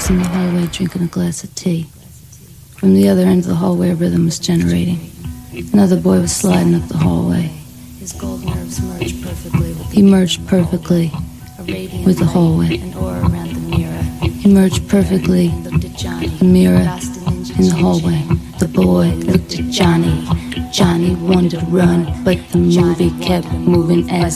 was in the hallway drinking a glass of tea. From the other end of the hallway, a rhythm was generating. Another boy was sliding up the hallway. His gold nerves merged perfectly. He merged perfectly with the hallway. He merged perfectly the mirror in the hallway. The boy looked at Johnny. Johnny wanted to run, but the movie kept moving as